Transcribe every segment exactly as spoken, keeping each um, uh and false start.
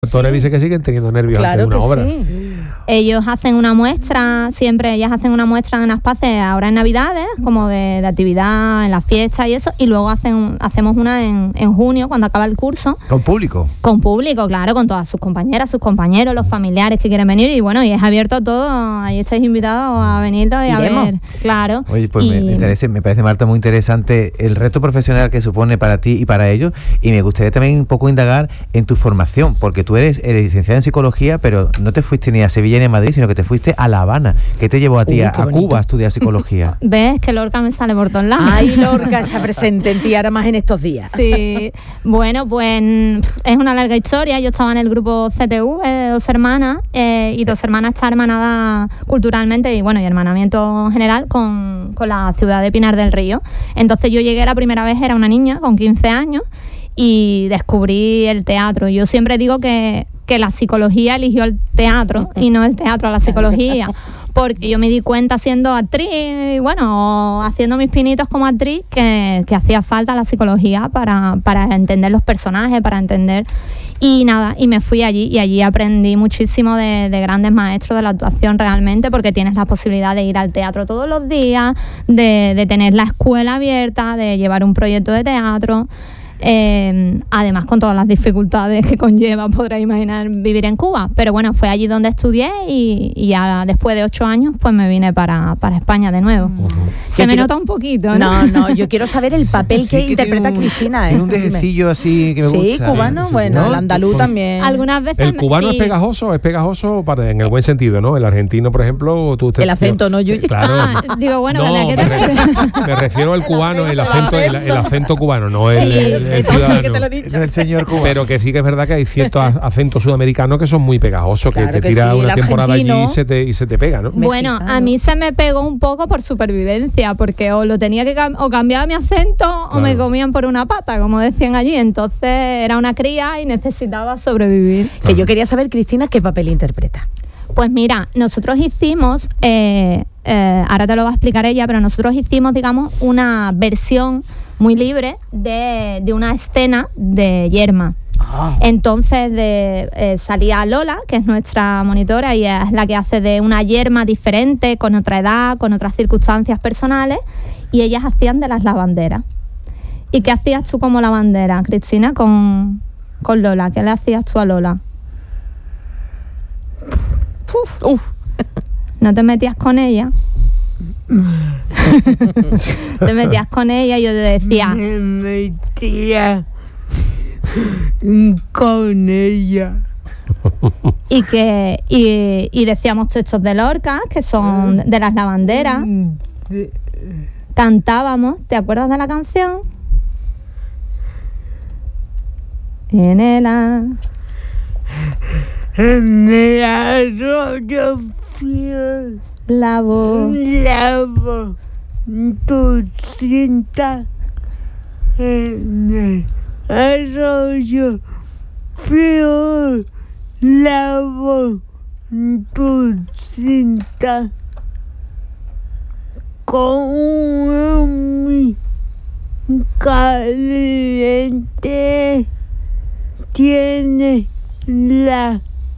Los actores Sí. dicen que siguen teniendo nervios Claro ante una que obra. sí. Ellos hacen una muestra, siempre ellas hacen una muestra en Aspace ahora en Navidades, como de, de actividad, en las fiestas y eso, y luego hacen hacemos una en, en junio, cuando acaba el curso, Con público. con público, claro, con todas sus compañeras, sus compañeros, los familiares que quieren venir, y bueno, y es abierto a todo, ahí estáis invitados a venirlo y Iremos. a ver, claro. Oye, pues me, Y- me, interesa, me parece, Marta, muy interesante el reto profesional que supone para ti y para ellos, y me gustaría también un poco indagar en tu formación, porque tú eres, eres licenciada en psicología, pero no te fuiste ni a Sevilla ni a Madrid, sino que te fuiste a La Habana. ¿Qué te llevó a ti Uy, a, qué a bonito. Cuba a estudiar psicología? ¿Ves? Que Lorca me sale por todos lados. Ay, Lorca está presente en ti ahora más en estos días. Sí, bueno, pues pf, es una larga historia. Yo estaba en el grupo C T V de dos hermanas eh, y dos hermanas está hermanada culturalmente y bueno, y hermanamiento general con, con la ciudad de Pinar del Río. Entonces yo llegué la primera vez, era una niña con quince años y descubrí el teatro. Yo siempre digo que, que la psicología eligió el teatro y no el teatro a la psicología. Porque yo me di cuenta siendo actriz, y bueno, haciendo mis pinitos como actriz, que, que hacía falta la psicología para, para entender los personajes, para entender... Y nada, y me fui allí, y allí aprendí muchísimo de, de grandes maestros de la actuación realmente, porque tienes la posibilidad de ir al teatro todos los días, de, de tener la escuela abierta, de llevar un proyecto de teatro. Eh, además con todas las dificultades que conlleva, podrás imaginar, vivir en Cuba, pero bueno, fue allí donde estudié y, y ya después de ocho años pues me vine para, para España de nuevo. Uh-huh. Se Yo me quiero- nota un poquito, No, ¿no? no, yo quiero saber el papel Sí, que interpreta tiene un- Cristina. tiene ¿eh? un Dime. dejecillo así que me Sí, gusta. cubano, Sí, bueno, ¿no? el andaluz Pues- también. Algunas veces El cubano sí. es pegajoso, es pegajoso para, en el buen sentido, ¿no? El argentino, por ejemplo, tú te- El acento, ¿no, Yuyu? Claro. Ah, digo, bueno, no, ¿verdad que me, te re- me refiero al cubano, el acento, el, el acento cubano, no el, Sí, el- el sí, que te ciudadano. lo he dicho. El señor cubano. Pero que sí que es verdad que hay ciertos a- acentos sudamericanos que son muy pegajosos, Claro que te que tiras sí, una el temporada allí argentino. y se te, y se te pega, ¿no? Bueno, Mexicano. a mí se me pegó un poco por supervivencia, porque o lo tenía que cam- o cambiaba mi acento o me Claro. comían por una pata, como decían allí. Entonces era una cría y necesitaba sobrevivir. Que yo quería saber, Cristina, qué papel interpreta. Pues mira, nosotros hicimos, eh, eh, ahora te lo va a explicar ella, pero nosotros hicimos, digamos, una versión muy libre de, de una escena de Yerma. Entonces de, eh, salía Lola, que es nuestra monitora y es la que hace de una Yerma diferente, con otra edad, con otras circunstancias personales, y ellas hacían de las lavanderas. ¿Y qué hacías tú como lavandera, Cristina, con, con Lola? ¿Qué le hacías tú a Lola? Uf. ¿No te metías con ella? Te metías con ella y yo te decía, Me metía con ella. y que y, y decíamos textos de Lorca, que son de las lavanderas, cantábamos, ¿te acuerdas de la canción? En el a- En el arroyo frío la voz. lavo tu cinta. En el arroyo frío lavo tu cinta. Con mi caliente tiene la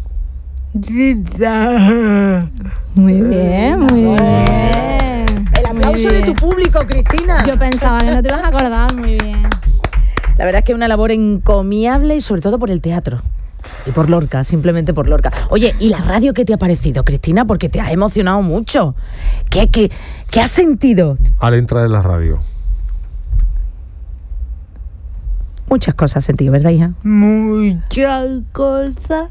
risa. Muy bien, muy bien. El aplauso Muy de tu bien. público, Cristina. Yo pensaba que no te ibas a acordar, muy bien. La verdad es que es una labor encomiable y sobre todo por el teatro. Y por Lorca, simplemente por Lorca. Oye, ¿y la radio qué te ha parecido, Cristina? Porque te has emocionado mucho. ¿Qué, qué, qué has sentido? Al entrar en la radio. Muchas cosas has sentido, ¿verdad, hija? Muchas cosas,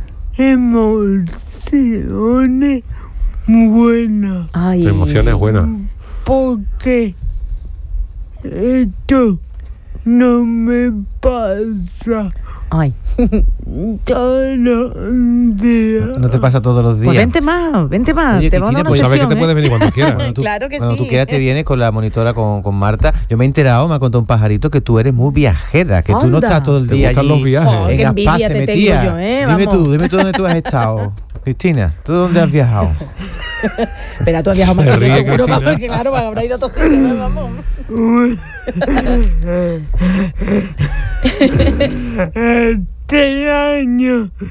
emociones buenas. Ay, La emoción es buena. Porque esto no me pasa ay. todos los días. No te pasa todos los días. Pues vente más, vente más. Oye, te vamos a dar Cristina, una pues Sabes que sesión, te ¿eh? puedes venir cuando quieras. Cuando tú, Claro que cuando sí. tú quieras te vienes con la monitora, con, con Marta. Yo me he enterado, me ha contado un pajarito que tú eres muy viajera, que tú no Anda. estás todo el ¿Te día gustan allí los viajes? Oh, qué en envidia Aspace te tengo metida. yo, ¿eh? Dime Vamos. tú, dime tú dónde tú has estado. Cristina, ¿tú dónde has viajado? Pero tú has viajado más Se que yo, ríe, seguro, Cristina. vamos, que claro, habrá ido a otros sitios, ¿eh? Vamos. tres años